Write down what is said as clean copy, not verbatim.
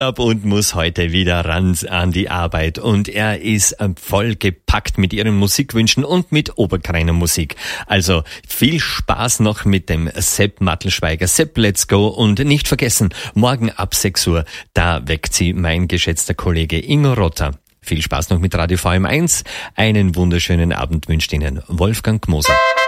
Und muss heute wieder ran an die Arbeit. Und er ist voll gepackt mit ihren Musikwünschen und mit Oberkreiner Musik. Also viel Spaß noch mit dem Sepp Mattelschweiger. Sepp, let's go. Und nicht vergessen, morgen ab 6 Uhr, da weckt sie mein geschätzter Kollege Ingo Rotter. Viel Spaß noch mit Radio VM1. Einen wunderschönen Abend wünscht Ihnen Wolfgang Gmoser.